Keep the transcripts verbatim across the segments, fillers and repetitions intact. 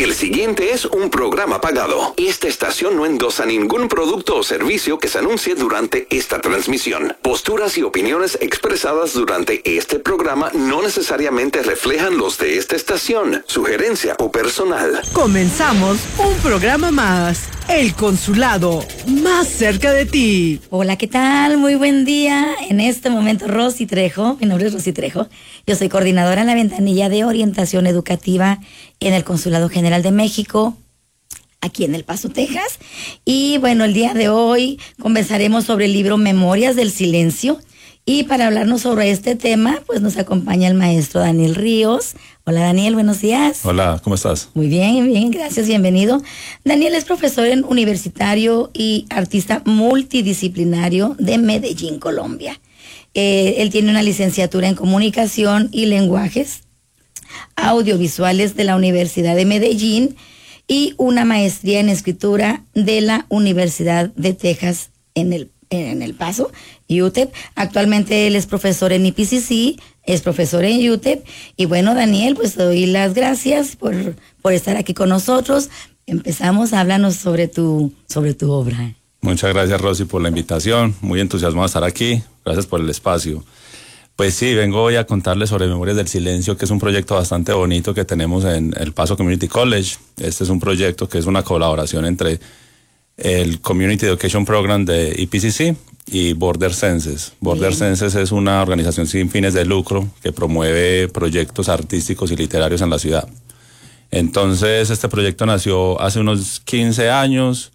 El siguiente es un programa pagado. Esta estación no endosa ningún producto o servicio que se anuncie durante esta transmisión. Posturas y opiniones expresadas durante este programa no necesariamente reflejan los de esta estación, sugerencia o personal. Comenzamos un programa más. El Consulado, más cerca de ti. Hola, ¿qué tal? Muy buen día. En este momento, Rosy Trejo. Mi nombre es Rosy Trejo. Yo soy coordinadora en la ventanilla de orientación educativa en el Consulado General de México, aquí en El Paso, Texas. Y bueno, el día de hoy conversaremos sobre el libro Memorias del Silencio. Y para hablarnos sobre este tema, pues nos acompaña el maestro Daniel Ríos. Hola, Daniel, buenos días. Hola, ¿cómo estás? Muy bien, bien, gracias, bienvenido. Daniel es profesor en universitario y artista multidisciplinario de Medellín, Colombia. Eh, él tiene una licenciatura en comunicación y lenguajes audiovisuales de la Universidad de Medellín y una maestría en escritura de la Universidad de Texas en el en El Paso, U T E P. Actualmente él es profesor en I P C C, es profesor en U T E P. Y bueno, Daniel, pues te doy las gracias por, por estar aquí con nosotros. Empezamos, háblanos sobre tu, sobre tu obra. Muchas gracias, Rosy, por la invitación. Muy entusiasmado de estar aquí. Gracias por el espacio. Pues sí, vengo hoy a contarles sobre Memorias del Silencio, que es un proyecto bastante bonito que tenemos en El Paso Community College. Este es un proyecto que es una colaboración entre el Community Education Program de I P C C y Border Senses. Border Bien. Senses es una organización sin fines de lucro que promueve proyectos artísticos y literarios en la ciudad. Entonces, este proyecto nació hace unos quince años,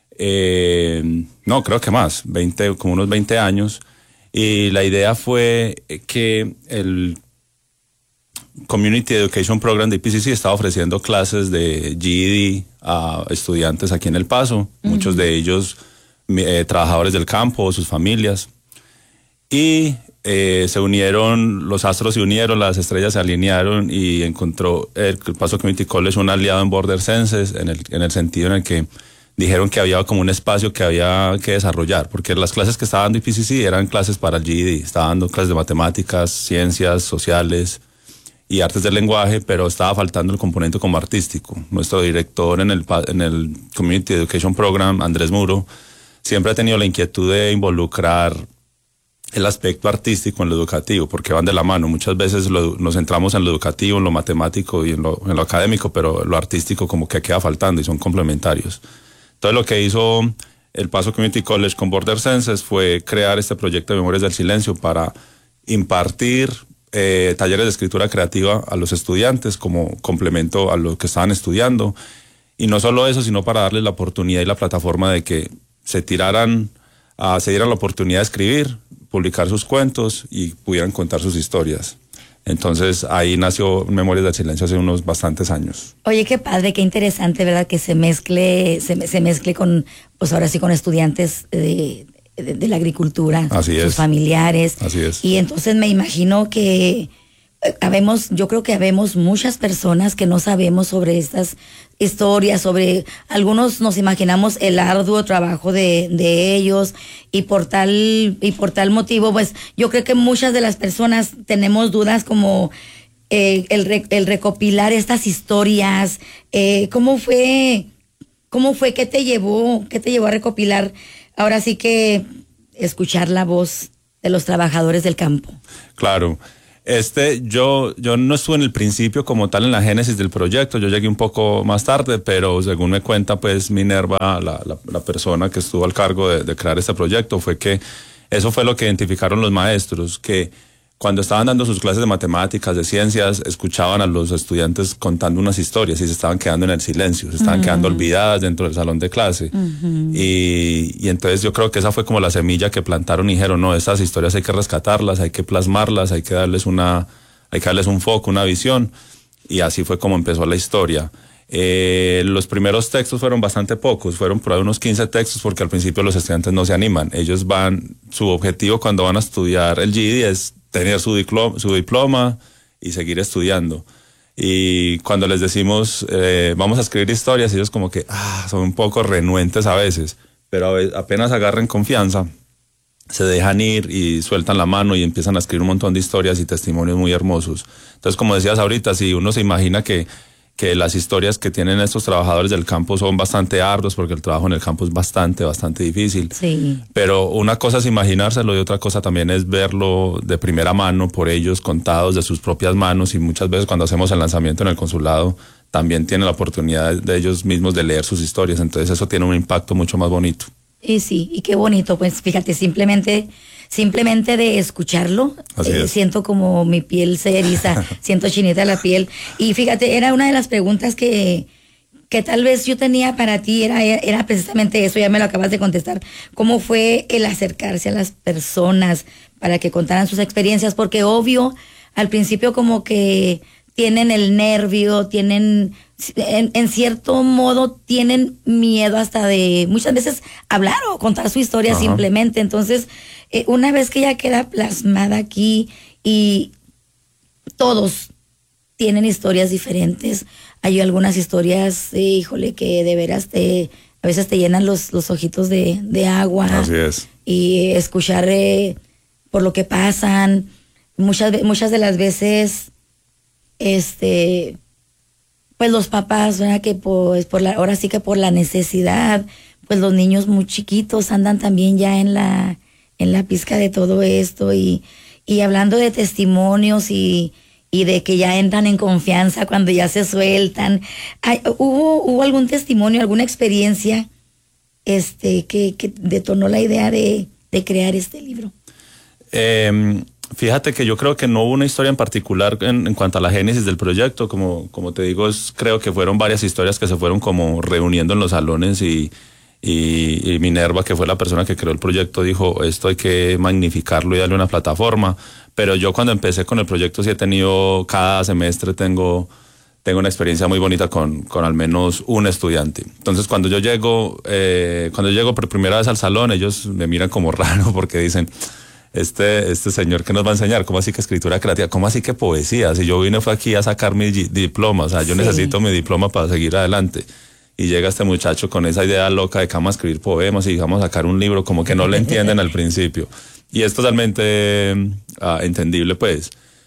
eh, no, creo que más, veinte, como unos veinte años, y la idea fue que el Community Education Program de I P C C estaba ofreciendo clases de G E D a estudiantes aquí en El Paso, uh-huh. muchos de ellos eh, trabajadores del campo, sus familias, y eh, se unieron, los astros se unieron, las estrellas se alinearon y encontró el, el Paso Community College un aliado en Border Senses, en el, en el sentido en el que dijeron que había como un espacio que había que desarrollar, porque las clases que estaba dando I P C C eran clases para el G E D, estaba dando clases de matemáticas, ciencias sociales y artes del lenguaje, pero estaba faltando el componente como artístico. Nuestro director en el, en el Community Education Program, Andrés Muro, siempre ha tenido la inquietud de involucrar el aspecto artístico en lo educativo, porque van de la mano. Muchas veces lo, nos centramos en lo educativo, en lo matemático y en lo, en lo académico, pero lo artístico como que queda faltando y son complementarios. Entonces lo que hizo el Paso Community College con Border Senses fue crear este proyecto de Memorias del Silencio para impartir Eh, talleres de escritura creativa a los estudiantes como complemento a lo que estaban estudiando, y no solo eso, sino para darles la oportunidad y la plataforma de que se tiraran, uh, se dieran la oportunidad de escribir, publicar sus cuentos y pudieran contar sus historias. Entonces ahí nació Memorias del Silencio hace unos bastantes años. Oye, qué padre, qué interesante, ¿verdad? Que se mezcle, se, se mezcle con, pues ahora sí, con estudiantes de De, de la agricultura, Así sus es. familiares. Así es. Y entonces me imagino que eh, habemos, yo creo que habemos muchas personas que no sabemos sobre estas historias, sobre algunos nos imaginamos el arduo trabajo de, de ellos, y por tal, y por tal motivo, pues yo creo que muchas de las personas tenemos dudas como eh, el, el recopilar estas historias. Eh, ¿Cómo fue, cómo fue, qué te llevó, qué te llevó a recopilar? Ahora sí que escuchar la voz de los trabajadores del campo. Claro. Este, yo, yo no estuve en el principio como tal en la génesis del proyecto, yo llegué un poco más tarde, pero según me cuenta pues Minerva, la, la, la persona que estuvo al cargo de, de crear este proyecto, fue que eso fue lo que identificaron los maestros, que cuando estaban dando sus clases de matemáticas, de ciencias, escuchaban a los estudiantes contando unas historias y se estaban quedando en el silencio, se estaban uh-huh. quedando olvidadas dentro del salón de clase. Uh-huh. Y, y entonces yo creo que esa fue como la semilla que plantaron y dijeron, no, estas historias hay que rescatarlas, hay que plasmarlas, hay que darles una, hay que darles un foco, una visión. Y así fue como empezó la historia. Eh, los primeros textos fueron bastante pocos, fueron por ahí unos quince textos, porque al principio los estudiantes no se animan. Ellos van, su objetivo cuando van a estudiar el G E D es tener su diploma, su diploma y seguir estudiando. Y cuando les decimos, eh, vamos a escribir historias, ellos como que ah, son un poco renuentes a veces, pero a veces, apenas agarren confianza, se dejan ir y sueltan la mano y empiezan a escribir un montón de historias y testimonios muy hermosos. Entonces, como decías ahorita, si uno se imagina que que las historias que tienen estos trabajadores del campo son bastante arduas, porque el trabajo en el campo es bastante, bastante difícil. Sí. Pero una cosa es imaginárselo y otra cosa también es verlo de primera mano por ellos, contados de sus propias manos, y muchas veces cuando hacemos el lanzamiento en el consulado también tienen la oportunidad de ellos mismos de leer sus historias, entonces eso tiene un impacto mucho más bonito. Y sí, y qué bonito, pues fíjate, simplemente simplemente de escucharlo, eh, siento como mi piel se eriza, siento chinita la piel. Y fíjate, era una de las preguntas que, que tal vez yo tenía para ti, era, era precisamente eso, ya me lo acabas de contestar. ¿Cómo fue el acercarse a las personas para que contaran sus experiencias? Porque obvio, al principio como que tienen el nervio, tienen, en, en cierto modo, tienen miedo hasta de muchas veces hablar o contar su historia. Ajá. Simplemente. Entonces, eh, una vez que ya queda plasmada aquí y todos tienen historias diferentes, hay algunas historias, eh, híjole, que de veras te, a veces te llenan los, los ojitos de, de agua. Así es. Y escuchar eh, por lo que pasan, muchas, muchas de las veces... este pues los papás, ¿verdad? Que pues por la, ahora sí que por la necesidad, pues los niños muy chiquitos andan también ya en la en la pizca de todo esto, y, y hablando de testimonios y, y de que ya entran en confianza cuando ya se sueltan. Hay, ¿hubo, hubo algún testimonio, alguna experiencia este que, que detonó la idea de, de crear este libro? Eh... Fíjate que yo creo que no hubo una historia en particular en, en cuanto a la génesis del proyecto, como, como te digo, es, creo que fueron varias historias que se fueron como reuniendo en los salones, y, y, y Minerva, que fue la persona que creó el proyecto, dijo, esto hay que magnificarlo y darle una plataforma. Pero yo cuando empecé con el proyecto sí he tenido, cada semestre tengo, tengo una experiencia muy bonita con, con al menos un estudiante. Entonces cuando yo llego, eh, cuando yo llego por primera vez al salón, ellos me miran como raro porque dicen... Este, este señor que nos va a enseñar, ¿cómo así que escritura creativa? ¿Cómo así que poesía? Si yo vine fue aquí a sacar mi diploma, o sea, yo sí. necesito mi diploma para seguir adelante. Y llega este muchacho con esa idea loca de que vamos a escribir poemas y vamos a sacar un libro, como que no le entienden al principio. Y es totalmente uh, entendible, pues.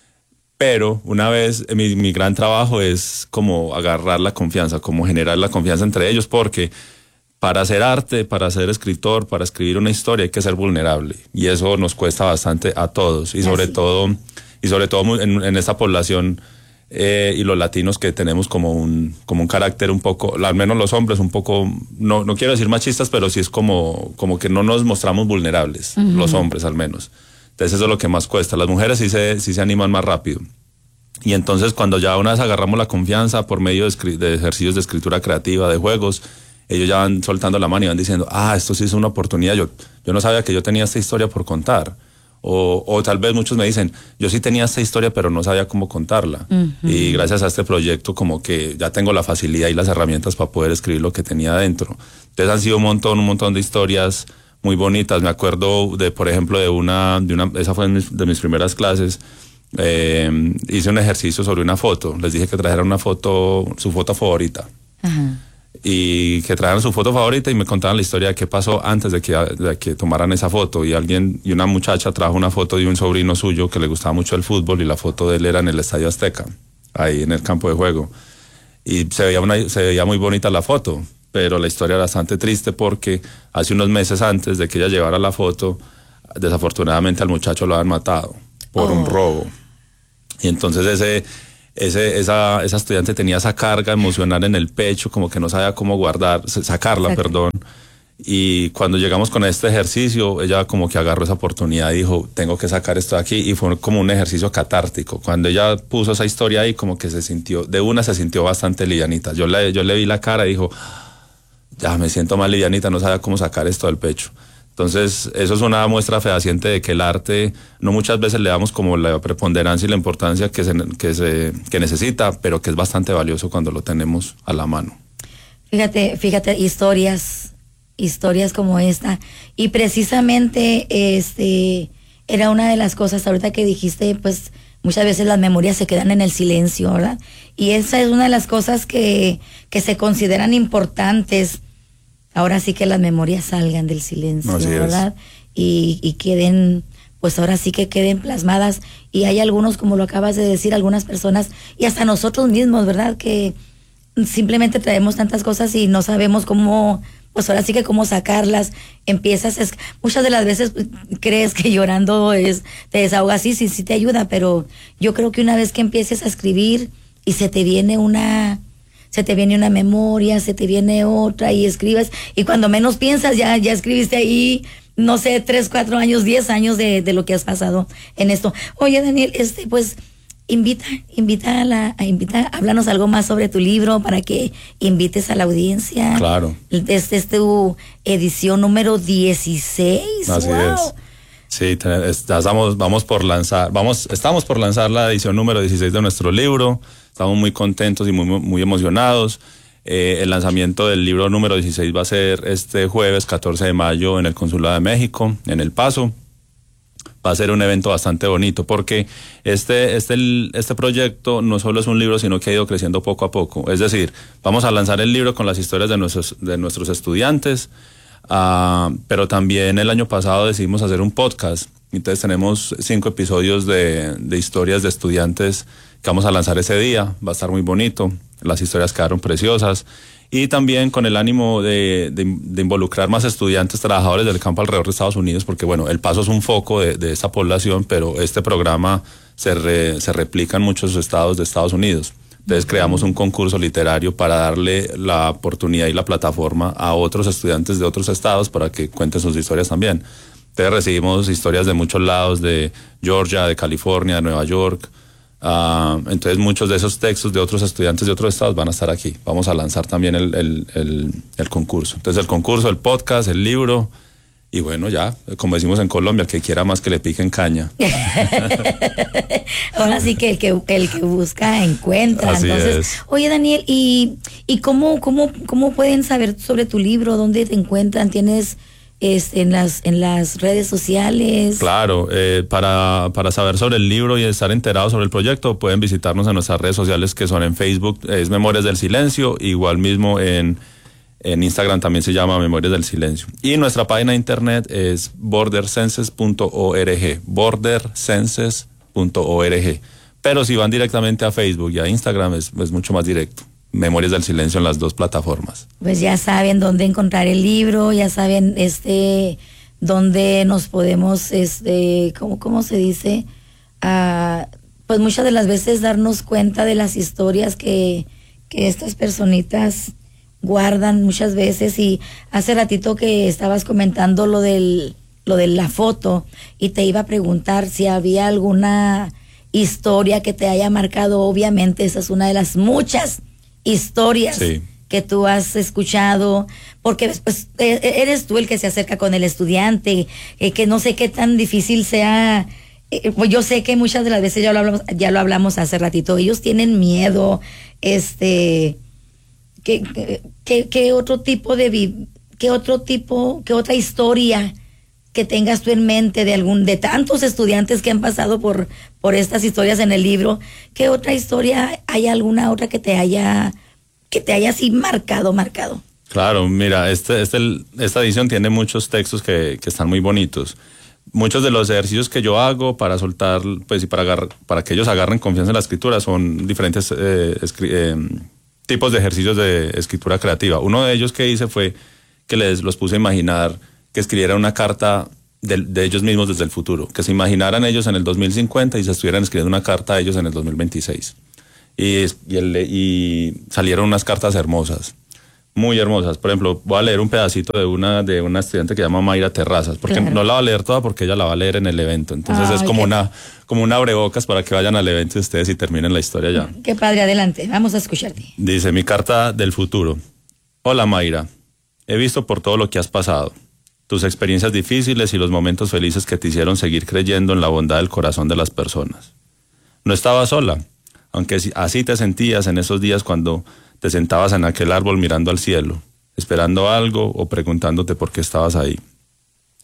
Pero una vez, mi, mi gran trabajo es como agarrar la confianza, como generar la confianza entre ellos, porque... para hacer arte, para ser escritor, para escribir una historia hay que ser vulnerable, y eso nos cuesta bastante a todos, y sobre Así. todo y sobre todo en, en esta población eh, y los latinos, que tenemos como un como un carácter un poco, al menos los hombres un poco, no no quiero decir machistas, pero sí es como como que no nos mostramos vulnerables, uh-huh. los hombres al menos. Entonces eso es lo que más cuesta. Las mujeres sí se sí se animan más rápido. Y entonces cuando ya una vez agarramos la confianza por medio de, de ejercicios de escritura creativa, de juegos, ellos ya van soltando la mano y van diciendo, ah, esto sí es una oportunidad, yo, yo no sabía que yo tenía esta historia por contar. O, o tal vez muchos me dicen, yo sí tenía esta historia pero no sabía cómo contarla. Uh-huh. Y gracias a este proyecto como que ya tengo la facilidad y las herramientas para poder escribir lo que tenía adentro. Entonces han sido un montón, un montón de historias muy bonitas. Me acuerdo de, por ejemplo, de una, de una esa fue de mis, de mis primeras clases. Eh, hice un ejercicio sobre una foto. Les dije que trajeran una foto, su foto favorita. Uh-huh. Y que trajeran su foto favorita y me contaban la historia de qué pasó antes de que, de que tomaran esa foto. Y alguien, y una muchacha trajo una foto de un sobrino suyo que le gustaba mucho el fútbol, y la foto de él era en el Estadio Azteca, ahí en el campo de juego. Y se veía, una, se veía muy bonita la foto, pero la historia era bastante triste porque hace unos meses antes de que ella llevara la foto, desafortunadamente al muchacho lo habían matado por oh. un robo. Y entonces ese... Ese, esa, esa estudiante tenía esa carga emocional en el pecho, como que no sabía cómo guardar, sacarla, Exacto. perdón. Y cuando llegamos con este ejercicio, ella como que agarró esa oportunidad y dijo, tengo que sacar esto de aquí, y fue como un ejercicio catártico. Cuando ella puso esa historia ahí, como que se sintió, de una se sintió bastante livianita. Yo le, yo le vi la cara y dijo, ya me siento más livianita, no sabía cómo sacar esto del pecho. Entonces, eso es una muestra fehaciente de que el arte no muchas veces le damos como la preponderancia y la importancia que se, que se que necesita, pero que es bastante valioso cuando lo tenemos a la mano. Fíjate, fíjate, historias, historias como esta. Y precisamente este era una de las cosas ahorita que dijiste, pues muchas veces las memorias se quedan en el silencio, ¿verdad? Y esa es una de las cosas que, que se consideran importantes. Ahora sí que las memorias salgan del silencio, Así ¿verdad? Y, y queden, pues ahora sí que queden plasmadas. Y hay algunos, como lo acabas de decir, algunas personas, y hasta nosotros mismos, ¿verdad? Que, simplemente traemos tantas cosas y no sabemos cómo, pues ahora sí que cómo sacarlas. Empiezas, es, muchas de las veces crees que llorando es, te desahogas, sí, sí, sí te ayuda, pero yo creo que una vez que empieces a escribir y se te viene una, se te viene una memoria, se te viene otra y escribes, y cuando menos piensas ya, ya escribiste ahí, no sé, tres, cuatro años, diez años de, de lo que has pasado en esto. Oye, Daniel, este, pues, invita, invita a la, a invita, háblanos algo más sobre tu libro para que invites a la audiencia. Claro. Esta es tu edición número dieciséis. Así wow. es. Sí, te, estamos, vamos por lanzar, vamos, estamos por lanzar la edición número dieciséis de nuestro libro. Estamos muy contentos y muy, muy emocionados. Eh, el lanzamiento del libro número dieciséis va a ser este jueves catorce de mayo en el Consulado de México, en El Paso. Va a ser un evento bastante bonito porque este, este, este proyecto no solo es un libro, sino que ha ido creciendo poco a poco. Es decir, vamos a lanzar el libro con las historias de nuestros, de nuestros estudiantes, uh, pero también el año pasado decidimos hacer un podcast. Entonces tenemos cinco episodios de, de historias de estudiantes que vamos a lanzar ese día. Va a estar muy bonito. Las historias quedaron preciosas. Y también con el ánimo de, de, de involucrar más estudiantes, trabajadores del campo alrededor de Estados Unidos, porque bueno, El Paso es un foco de, de esta población, pero este programa se, re, se replica en muchos estados de Estados Unidos. Entonces creamos un concurso literario para darle la oportunidad y la plataforma a otros estudiantes de otros estados para que cuenten sus historias también. Entonces recibimos historias de muchos lados, de Georgia, de California, de Nueva York. Uh, entonces muchos de esos textos de otros estudiantes de otros estados van a estar aquí. Vamos a lanzar también el, el, el, el concurso. Entonces el concurso, el podcast, el libro y bueno, ya, como decimos en Colombia, el que quiera más que le piquen caña. Ahora sí que el que el que busca encuentra. Así Entonces, es. Oye, Daniel, ¿y, y cómo, cómo, cómo pueden saber sobre tu libro? ¿Dónde te encuentran? ¿Tienes Este, en las en las redes sociales? Claro, eh, para, para saber sobre el libro y estar enterados sobre el proyecto pueden visitarnos en nuestras redes sociales, que son en Facebook, es Memorias del Silencio, igual mismo en, en Instagram también se llama Memorias del Silencio. Y nuestra página de internet es border census punto org, border census punto org. Pero si van directamente a Facebook y a Instagram es, es mucho más directo. Memorias del Silencio en las dos plataformas. Pues ya saben dónde encontrar el libro, ya saben este dónde nos podemos, este, ¿cómo, cómo se dice? Uh, pues muchas de las veces darnos cuenta de las historias que, que estas personitas guardan muchas veces. Y hace ratito que estabas comentando lo del, lo de la foto, y te iba a preguntar si había alguna historia que te haya marcado. Obviamente esa es una de las muchas historias sí. que tú has escuchado, porque pues eres tú el que se acerca con el estudiante, eh, que no sé qué tan difícil sea. Eh, pues yo sé que muchas de las veces ya lo hablamos, ya lo hablamos hace ratito, ellos tienen miedo, este, que, que, que otro tipo de, que otro tipo, que otra historia que tengas tú en mente de algún, de tantos estudiantes que han pasado por, por estas historias en el libro, ¿qué otra historia, hay alguna otra que te haya, que te haya así marcado, marcado? Claro, mira, este, este, esta edición tiene muchos textos que, que están muy bonitos. Muchos de los ejercicios que yo hago para soltar, pues y para agarrar, para que ellos agarren confianza en la escritura son diferentes eh, escri- eh, tipos de ejercicios de escritura creativa. Uno de ellos que hice fue que les los puse a imaginar que escribieran una carta de, de ellos mismos desde el futuro, que se imaginaran ellos en el dos mil cincuenta y se estuvieran escribiendo una carta a ellos en el dos mil veintiséis. Y, y, el, y salieron unas cartas hermosas, muy hermosas. Por ejemplo, voy a leer un pedacito de una de una estudiante que se llama Mayra Terrazas, porque claro. no la va a leer toda porque ella la va a leer en el evento. Entonces Ay, es como qué... una como una abrebocas para que vayan al evento ustedes y terminen la historia ya. Qué padre, adelante, vamos a escucharte. Dice, mi carta del futuro. Hola Mayra, he visto por todo lo que has pasado, tus experiencias difíciles y los momentos felices que te hicieron seguir creyendo en la bondad del corazón de las personas. No estabas sola, aunque así te sentías en esos días cuando te sentabas en aquel árbol mirando al cielo, esperando algo o preguntándote por qué estabas ahí.